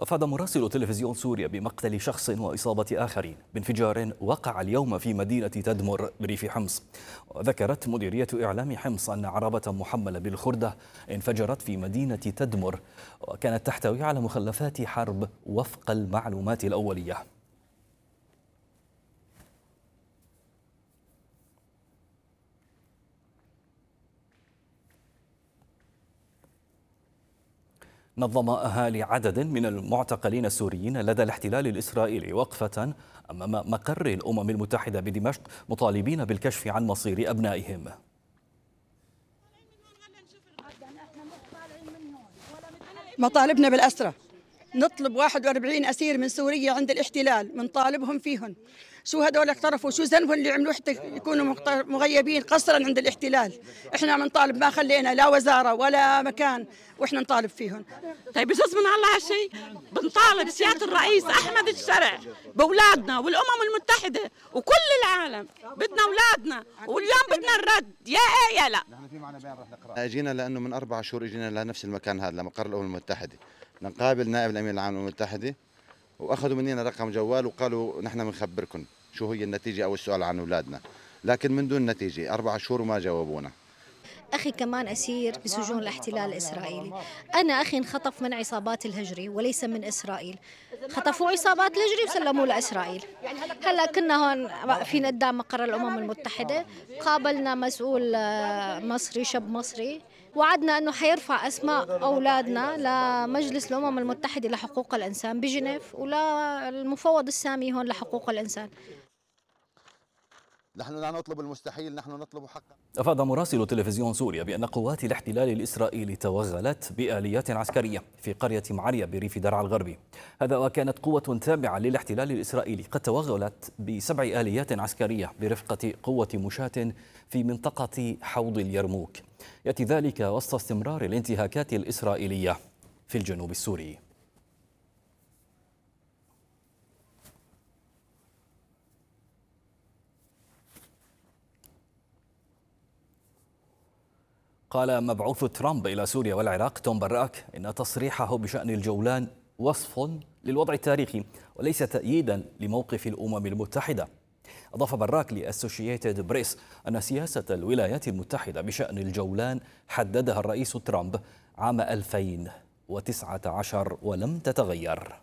أفاد مراسل تلفزيون سوريا بمقتل شخص وإصابة آخرين بانفجار وقع اليوم في مدينة تدمر بريف حمص. وذكرت مديرية إعلام حمص أن عربة محملة بالخردة انفجرت في مدينة تدمر، وكانت تحتوي على مخلفات حرب وفق المعلومات الأولية. نظم أهالي عدد من المعتقلين السوريين لدى الاحتلال الإسرائيلي وقفة أمام مقر الأمم المتحدة بدمشق، مطالبين بالكشف عن مصير أبنائهم. مطالبنا بالأسرة، نطلب 41 أسير من سوريا عند الاحتلال، منطالبهم فيهم. شو هذول اقترفوا؟ شو ذنبهم اللي عملوه حتى يكونوا مغيبين قسرا عند الاحتلال؟ احنا بنطالب، ما خلينا لا وزارة ولا مكان واحنا نطالب فيهم. طيب بجوز من الله هالشيء؟ بنطالب سيادة الرئيس أحمد الشرع بأولادنا والأمم المتحدة وكل العالم، بدنا أولادنا واليوم بدنا الرد، يا إيه يا لا. اجينا لانه من 4 شهور اجينا لنفس المكان هذا لمقر الامم المتحده نقابل نائب الامين العام للامم المتحده، واخذوا مننا رقم جوال وقالوا نحن بنخبركم شو هي النتيجه او السؤال عن اولادنا، لكن من دون نتيجه 4 شهور وما جاوبونا. أخي كمان أسير بسجون الاحتلال الإسرائيلي. أنا أخي انخطف من عصابات الهجري وليس من إسرائيل، خطفوا عصابات الهجري وسلموه لإسرائيل. هلا كنا هون واقفين قدام مقر الأمم المتحدة، قابلنا مسؤول مصري، شاب مصري، وعدنا أنه حيرفع أسماء أولادنا لمجلس الأمم المتحدة لحقوق الإنسان بجنيف وللمفوض السامي هون لحقوق الإنسان. نحن لا نطلب المستحيل، نحن نطلب حقا. أفاد مراسل تلفزيون سوريا بأن قوات الاحتلال الإسرائيلي توغلت بآليات عسكرية في قرية معرية بريف درعا الغربي. هذا وكانت قوة تابعة للاحتلال الإسرائيلي قد توغلت ب7 آليات عسكرية برفقة قوة مشاة في منطقة حوض اليرموك. يأتي ذلك وسط استمرار الانتهاكات الإسرائيلية في الجنوب السوري. قال مبعوث ترامب إلى سوريا والعراق توم براك إن تصريحه بشأن الجولان وصف للوضع التاريخي وليس تأييدا لموقف الأمم المتحدة. أضاف براك لأسوشيتد بريس أن سياسة الولايات المتحدة بشأن الجولان حددها الرئيس ترامب عام 2019 ولم تتغير.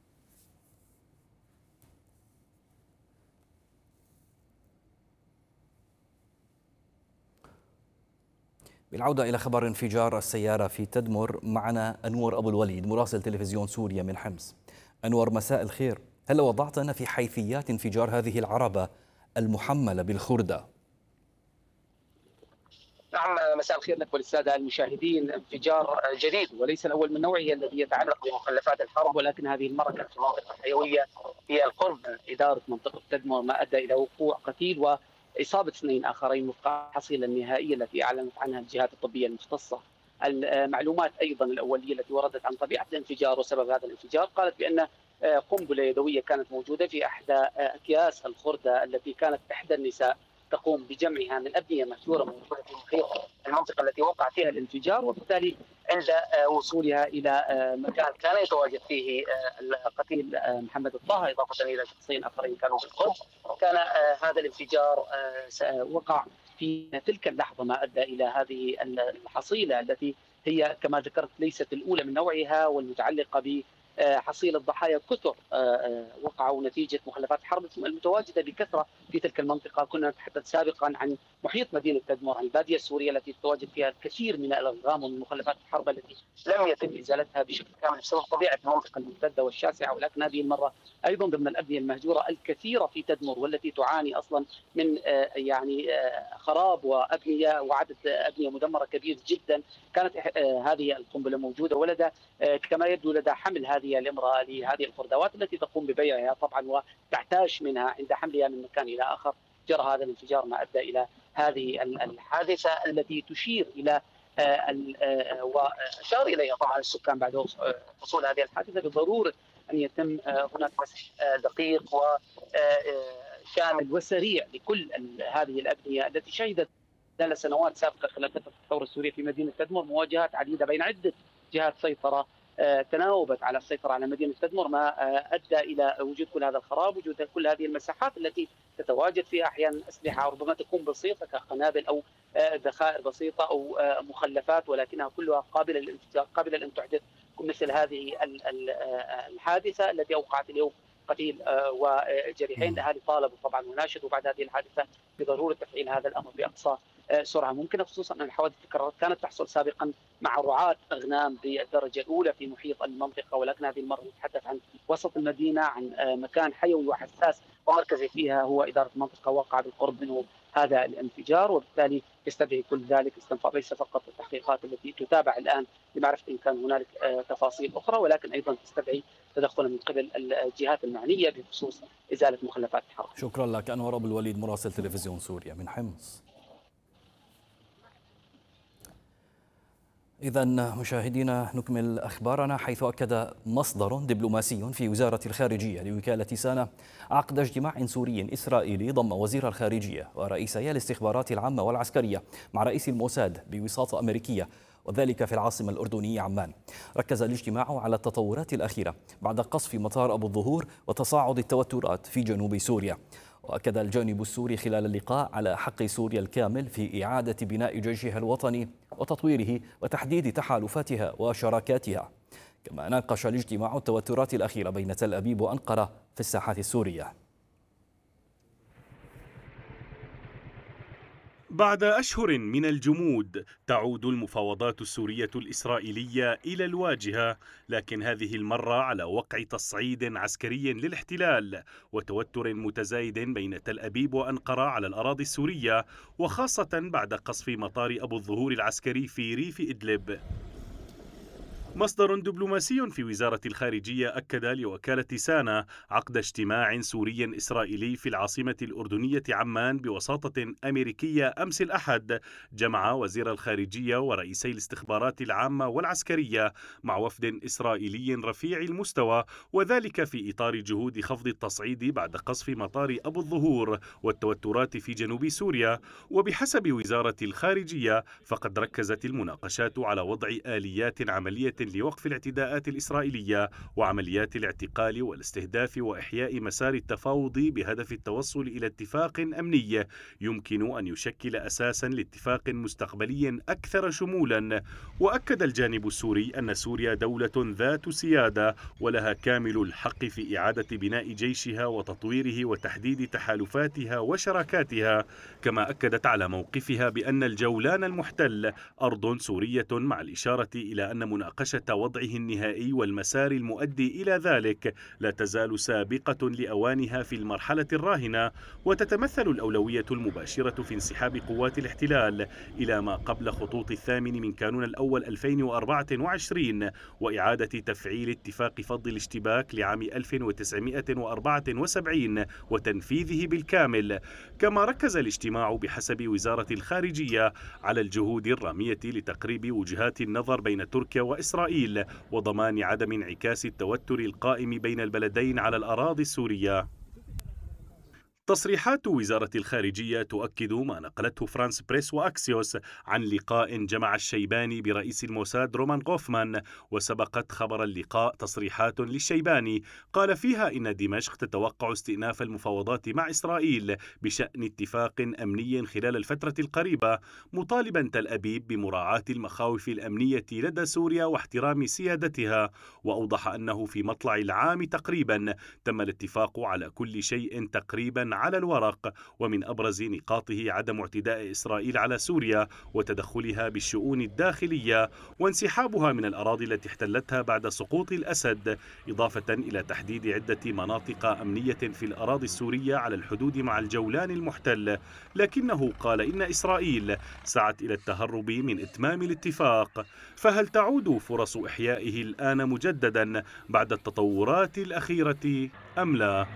بالعودة إلى خبر انفجار السيارة في تدمر، معنا أنور أبو الوليد مراسل تلفزيون سوريا من حمص. أنور، مساء الخير. هل وضعتنا في حيثيات انفجار هذه العربة المحملة بالخردة؟ نعم، مساء الخير لك وللسادة المشاهدين. انفجار جديد وليس الأول من نوعه الذي يتعلق بمخلفات الحرب، ولكن هذه المرة كانت في منطقة حيوية في القرب من إدارة منطقة تدمر، ما أدى إلى وقوع قتيل وإصابة 2 آخرين وفق الحصيلة النهائية التي أعلنت عنها الجهات الطبية المختصة. المعلومات أيضا الأولية التي وردت عن طبيعة الانفجار وسبب هذا الانفجار قالت بأن قنبلة يدوية كانت موجودة في إحدى أكياس الخردة التي كانت إحدى النساء تقوم بجمعها من أبنية مهجورة موجودة في محيط المنطقة التي وقع فيها الانفجار، وبالتالي عند وصولها إلى مكان كان يتواجد فيه القتيل محمد الطه إضافة إلى شخصين آخرين كانوا بالقرب، كان هذا الانفجار وقع في تلك اللحظة، ما أدى إلى هذه الحصيلة التي هي كما ذكرت ليست الأولى من نوعها والمتعلقة ب حصيلة ضحايا كثر وقعوا نتيجة مخلفات الحرب المتواجدة بكثرة في تلك المنطقة. كنا نتحدث سابقا عن محيط مدينة تدمر، عن البادية السورية التي تتواجد فيها الكثير من الألغام ومن مخلفات الحرب التي لم يتم إزالتها بشكل كامل بسبب طبيعة المنطقة الممتدة والشاسعة، ولكن هذه المرة أيضا ضمن الأبنية المهجورة الكثيرة في تدمر والتي تعاني أصلا من خراب وأبنية وعدد أبنية مدمرة كبير جدا. كانت هذه القنبلة موجودة ولدى كما يبدو لدى حمل هذه الامرأة لهذه الخردوات التي تقوم ببيعها طبعا وتحتاج منها عند حملها من مكان إلى آخر. جرى هذا الانفجار ما أدى إلى هذه الحادثة التي تشير إلى وأشار إليها طبعا السكان بعد حصول هذه الحادثة بضرورة أن يتم هناك مسح دقيق وشامل وسريع لكل هذه الأبنية التي شهدت خلال سنوات سابقة خلال فترة الثورة السورية في مدينة تدمر مواجهات عديدة بين عدة جهات سيطرة تناوبت على السيطرة على مدينة تدمر، ما أدى إلى وجود كل هذا الخراب، وجود كل هذه المساحات التي تتواجد فيها أحيانا أسلحة ربما تكون بسيطة كقنابل أو ذخائر بسيطة أو مخلفات، ولكنها كلها قابلة للانفجار، قابلة لأن تحدث مثل هذه الحادثة التي أوقعت اليوم قتيل وجريحين. الأهالي طالبوا طبعا وناشدوا بعد هذه الحادثة بضرورة تفعيل هذا الأمر بأقصى سرعة ممكنة، خصوصا أن الحوادث كانت تحصل سابقا مع رعاة أغنام بالدرجة الأولى في محيط المنطقة، ولكن هذه المرة نتحدث عن وسط المدينة، عن مكان حيوي وحساس ومركزي فيها هو إدارة المنطقة، وقع بالقرب منه هذا الانفجار، وبالتالي يستدعي كل ذلك استنفار ليس فقط التحقيقات التي تتابع الآن لمعرفة إن كان هنالك تفاصيل أخرى، ولكن أيضا تستدعي تدخلا من قبل الجهات المعنية بخصوص إزالة مخلفات الحرب. شكرا لك أنور أبو الوليد مراسل تلفزيون سوريا من حمص. إذا مشاهدينا نكمل أخبارنا، حيث أكد مصدر دبلوماسي في وزارة الخارجية لوكالة سانا عقد اجتماع سوري إسرائيلي ضم وزير الخارجية ورئيسي الاستخبارات العامة والعسكرية مع رئيس الموساد بوساطة أمريكية، وذلك في العاصمة الأردنية عمان. ركز الاجتماع على التطورات الأخيرة بعد قصف مطار أبو الظهور وتصاعد التوترات في جنوب سوريا. وأكد الجانب السوري خلال اللقاء على حق سوريا الكامل في إعادة بناء جيشها الوطني وتطويره وتحديد تحالفاتها وشراكاتها. كما ناقش الاجتماع التوترات الأخيرة بين تل أبيب وأنقرة في الساحات السورية. بعد أشهر من الجمود تعود المفاوضات السورية الإسرائيلية إلى الواجهة، لكن هذه المرة على وقع تصعيد عسكري للاحتلال وتوتر متزايد بين تل أبيب وأنقرة على الأراضي السورية، وخاصة بعد قصف مطار أبو الظهور العسكري في ريف إدلب. مصدر دبلوماسي في وزارة الخارجية أكد لوكالة سانا عقد اجتماع سوري إسرائيلي في العاصمة الأردنية عمان بوساطة أمريكية أمس الأحد، جمع وزير الخارجية ورئيسي الاستخبارات العامة والعسكرية مع وفد إسرائيلي رفيع المستوى، وذلك في إطار جهود خفض التصعيد بعد قصف مطار أبو الظهور والتوترات في جنوب سوريا. وبحسب وزارة الخارجية فقد ركزت المناقشات على وضع آليات عملية لوقف الاعتداءات الإسرائيلية وعمليات الاعتقال والاستهداف وإحياء مسار التفاوض بهدف التوصل إلى اتفاق أمني يمكن أن يشكل أساسا لاتفاق مستقبلي أكثر شمولا. وأكد الجانب السوري أن سوريا دولة ذات سيادة ولها كامل الحق في إعادة بناء جيشها وتطويره وتحديد تحالفاتها وشراكاتها، كما أكدت على موقفها بأن الجولان المحتل أرض سورية، مع الإشارة إلى أن مناقشة وضعه النهائي والمسار المؤدي إلى ذلك لا تزال سابقة لأوانها في المرحلة الراهنة، وتتمثل الأولوية المباشرة في انسحاب قوات الاحتلال إلى ما قبل خطوط 8 من كانون الأول 2024 وإعادة تفعيل اتفاق فض الاشتباك لعام 1974 وتنفيذه بالكامل. كما ركز الاجتماع بحسب وزارة الخارجية على الجهود الرامية لتقريب وجهات النظر بين تركيا وإسرائيل وضمان عدم انعكاس التوتر القائم بين البلدين على الأراضي السورية. تصريحات وزارة الخارجية تؤكد ما نقلته فرانس بريس وأكسيوس عن لقاء جمع الشيباني برئيس الموساد رومان غوفمان، وسبقت خبر اللقاء تصريحات للشيباني قال فيها إن دمشق تتوقع استئناف المفاوضات مع إسرائيل بشأن اتفاق أمني خلال الفترة القريبة، مطالبا تل أبيب بمراعاة المخاوف الأمنية لدى سوريا واحترام سيادتها. وأوضح أنه في مطلع العام تقريبا تم الاتفاق على كل شيء تقريبا على الورق، ومن أبرز نقاطه عدم اعتداء إسرائيل على سوريا وتدخلها بالشؤون الداخلية وانسحابها من الأراضي التي احتلتها بعد سقوط الأسد، إضافة إلى تحديد عدة مناطق أمنية في الأراضي السورية على الحدود مع الجولان المحتل. لكنه قال إن إسرائيل سعت إلى التهرب من إتمام الاتفاق، فهل تعود فرص إحيائه الآن مجددا بعد التطورات الأخيرة أم لا؟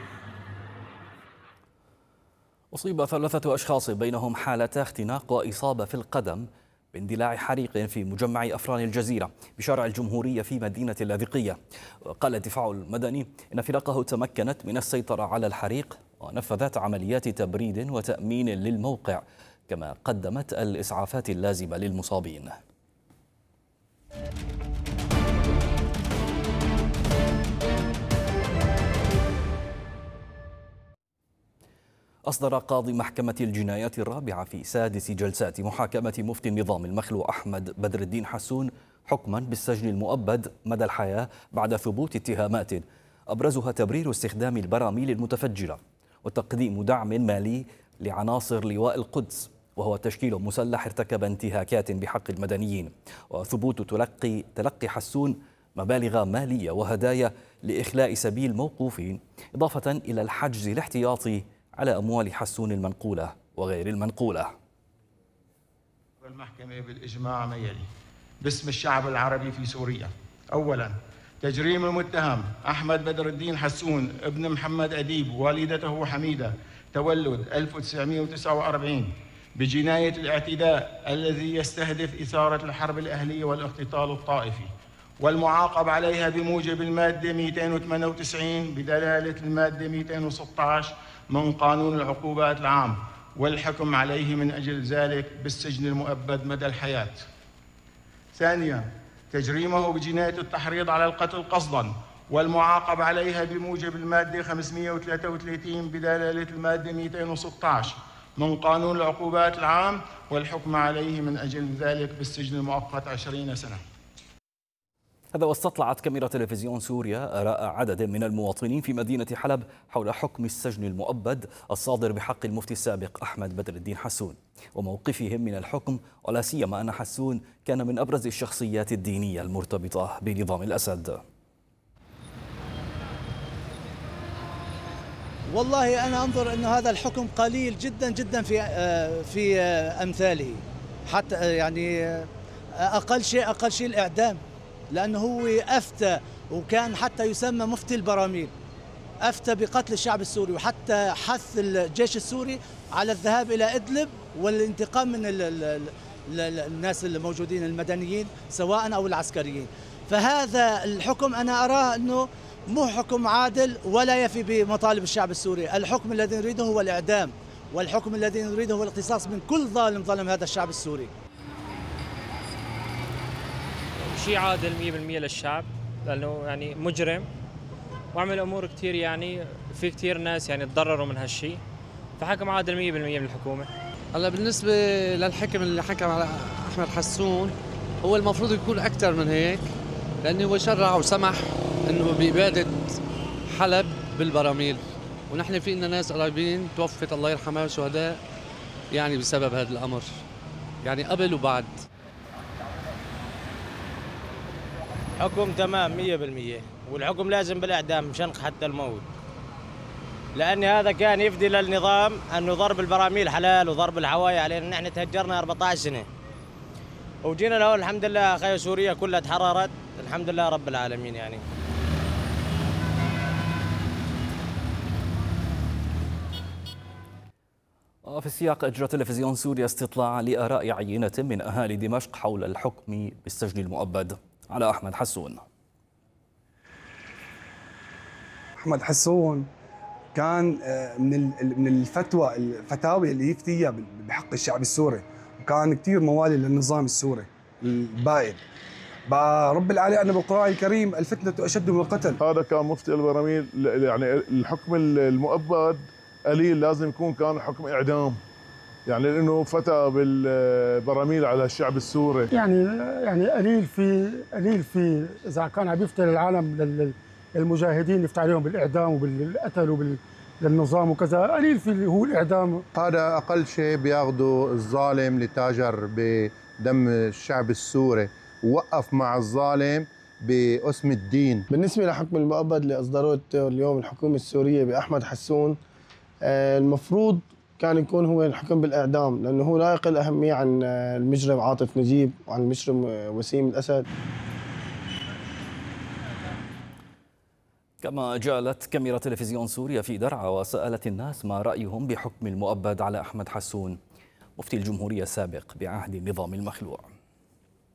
أصيب 3 أشخاص بينهم حالتا اختناق وإصابة في القدم باندلاع حريق في مجمع أفران الجزيرة بشارع الجمهورية في مدينة اللاذقية. وقال الدفاع المدني إن فرقه تمكنت من السيطرة على الحريق ونفذت عمليات تبريد وتأمين للموقع، كما قدمت الإسعافات اللازمة للمصابين. أصدر قاضي محكمة الجنايات الرابعة في سادس جلسات محاكمة مفتي النظام المخلوع أحمد بدر الدين حسون حكما بالسجن المؤبد مدى الحياة بعد ثبوت اتهامات أبرزها تبرير استخدام البراميل المتفجرة وتقديم دعم مالي لعناصر لواء القدس، وهو تشكيل مسلح ارتكب انتهاكات بحق المدنيين، وثبوت تلقي حسون مبالغ مالية وهدايا لإخلاء سبيل موقوفين، إضافة إلى الحجز الاحتياطي على أموال حسون المنقولة وغير المنقولة. المحكمة بالإجماع ما يلي: باسم الشعب العربي في سوريا، أولاً تجريم المتهم أحمد بدر الدين حسون ابن محمد أديب والدته حميدة تولد 1949 بجناية الاعتداء الذي يستهدف إثارة الحرب الأهلية والاختطال الطائفي، والمعاقب عليها بموجب المادة 298 بدلالة المادة 216 من قانون العقوبات العام، والحكم عليه من أجل ذلك بالسجن المؤبد مدى الحياة. ثانياً تجريمه بجناية التحريض على القتل قصداً، والمعاقب عليها بموجب المادة 533 بدلالة المادة 216 من قانون العقوبات العام، والحكم عليه من أجل ذلك بالسجن المؤقت 20 سنة. هذا واستطلعت كاميرا تلفزيون سوريا آراء عدد من المواطنين في مدينة حلب حول حكم السجن المؤبد الصادر بحق المفتي السابق أحمد بدر الدين حسون وموقفهم من الحكم، ولا سيما أن حسون كان من أبرز الشخصيات الدينية المرتبطة بنظام الأسد. والله أنا أنظر أن هذا الحكم قليل جدا جدا في أمثاله، حتى يعني أقل شيء الإعدام، لأنه هو أفتى وكان حتى يسمى مفتي البراميل، أفتى بقتل الشعب السوري، وحتى حث الجيش السوري على الذهاب إلى إدلب والانتقام من الناس الموجودين المدنيين سواء أو العسكريين. فهذا الحكم أنا أراه أنه مو حكم عادل ولا يفي بمطالب الشعب السوري. الحكم الذي نريده هو الإعدام، والحكم الذي نريده هو الاقتصاص من كل ظالم ظلم هذا الشعب السوري. شيء عادل 100% للشعب، لأنه يعني مجرم وعمل أمور كثير، يعني في كثير ناس يعني تضرروا من هالشيء، فحكم عادل 100% من الحكومة. هلا بالنسبة للحكم اللي حكم على أحمد حسون، هو المفروض يكون أكثر من هيك، لأنه هو شرع وسمح إنه بإبادة حلب بالبراميل، ونحن في لنا ناس قريبين توفت الله يرحمها شهداء يعني بسبب هذا الأمر، يعني قبل وبعد. حكم تمام 100%، والحكم لازم بالإعدام مشان حتى الموت، لأن هذا كان يفدي للنظام أنه ضرب البراميل حلال وضرب الحوايا علينا. نحن تهجرنا 14 سنة وجينا له الحمد لله، أخي سوريا كلها تحررت الحمد لله رب العالمين. يعني في السياق أجرى تلفزيون سوريا استطلاع لآراء عينة من أهالي دمشق حول الحكم بالسجن المؤبد على أحمد حسون. أحمد حسون كان من الفتاوي اللي يفتيها بحق الشعب السوري، وكان كثير موالي للنظام السوري البائد. رب العالمين أن بالقرآن الكريم الفتنة أشد من القتل. هذا كان مفتي البراميل، يعني الحكم المؤبد قليل، لازم يكون كان حكم إعدام، يعني لأنه فتى بالبراميل على الشعب السوري. يعني قليل في إذا كان عم يفتي للعالم المجاهدين يفتح عليهم بالإعدام وبالقتل للنظام وكذا، قليل في اللي هو الإعدام. هذا أقل شيء بياخده الظالم اللي تاجر بدم الشعب السوري، ووقف مع الظالم باسم الدين. بالنسبة لحكم المؤبد اللي أصدروه اليوم الحكومة السورية بأحمد حسون، المفروض كان يكون هو الحكم بالإعدام، لأنه هو لا يقل أهمية عن المجرم عاطف نجيب وعن المجرم وسيم الأسد. كما جالت كاميرا تلفزيون سوريا في درعا وسألت الناس ما رأيهم بحكم المؤبد على أحمد حسون مفتي الجمهورية السابق بعهد النظام المخلوع.